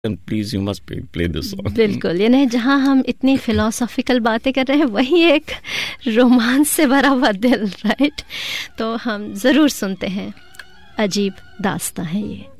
and please you must play this song. बिल्कुल, यानी जहाँ हम इतनी फिलोसॉफिकल बातें कर रहे हैं वहीं एक रोमांस से भरा हुआ दिल, राइट? तो हम ज़रूर सुनते हैं, अजीब दास्तां है ये.